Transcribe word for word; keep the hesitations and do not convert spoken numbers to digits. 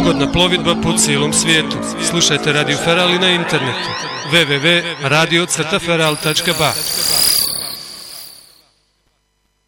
Ugodna plovidba po cijelom svijetu. Slušajte Radio Feral i na internetu. w w w tačka radio feral tačka b a